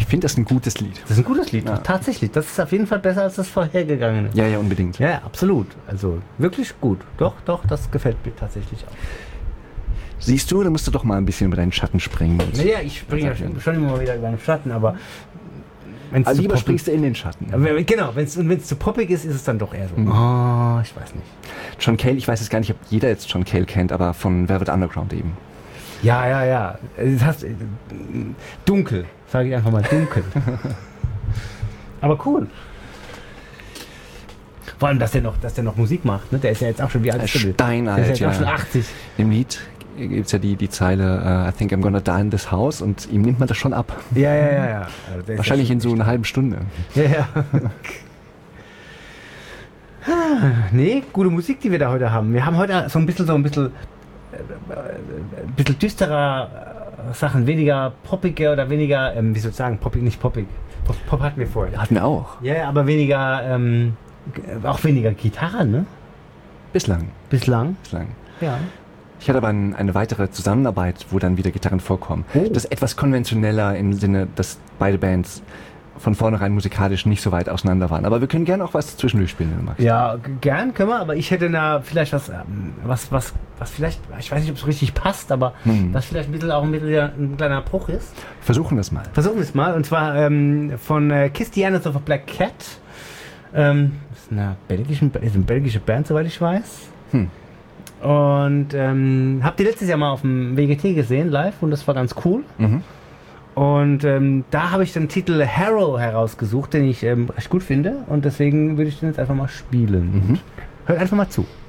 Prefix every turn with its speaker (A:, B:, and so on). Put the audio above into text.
A: finde das ein gutes Lied.
B: Das ist ein gutes Lied,
A: Ja.
B: tatsächlich. Das ist auf jeden Fall besser als das vorhergegangene.
A: Ja, ja, unbedingt.
B: Ja, absolut. Also wirklich gut. Doch, das gefällt mir tatsächlich auch.
A: Siehst du, da musst du doch mal ein bisschen über deinen Schatten springen.
B: Naja, ich springe ja schon immer mal wieder über den Schatten, aber wenn's
A: Also
B: zu
A: lieber
B: poppig-
A: springst du in den Schatten.
B: Genau, wenn es zu poppig ist, ist es dann doch eher so. Oh, ich weiß nicht.
A: John Cale, ich weiß jetzt gar nicht, ob jeder jetzt John Cale kennt, aber von Velvet Underground eben.
B: Ja. Das heißt, dunkel, sage ich einfach mal, dunkel. Aber cool. Vor allem, dass der noch Musik macht, ne? Der ist ja jetzt auch schon wie alt ist der?
A: Steinalt,
B: Der ist ja
A: ja.
B: jetzt auch schon 80.
A: Im Lied gibt es ja die Zeile, I think I'm gonna die in this house, und ihm nimmt man das schon ab.
B: Ja. Also der ist
A: Wahrscheinlich
B: ja
A: in so einer halben Stunde.
B: Ja. Nee, gute Musik, die wir da heute haben. Wir haben heute so ein bisschen düsterer Sachen, weniger poppige oder weniger, wie soll ich sagen, poppig, nicht poppig. Pop hatten wir vorher.
A: Hatten wir auch.
B: Ja, aber weniger, auch weniger Gitarre, ne?
A: Bislang.
B: Bislang. Ja.
A: Ich hatte aber eine weitere Zusammenarbeit, wo dann wieder Gitarren vorkommen.
B: Oh.
A: Das ist etwas konventioneller im Sinne, dass beide Bands von vornherein musikalisch nicht so weit auseinander waren. Aber wir können gerne auch was zwischendurch spielen, wenn du magst.
B: Ja, gern können wir, aber ich hätte da vielleicht was vielleicht, ich weiß nicht, ob es richtig passt, aber was vielleicht ein kleiner Bruch ist.
A: Versuchen wir es mal.
B: Versuchen wir es mal, und zwar von Kiss the Annals of a Black Cat. Das ist eine belgische Band, soweit ich weiß. Und hab die letztes Jahr mal auf dem WGT gesehen, live, und das war ganz cool. Und da habe ich den Titel Harrow herausgesucht, den ich recht gut finde, und deswegen würde ich den jetzt einfach mal spielen. Hört einfach mal zu.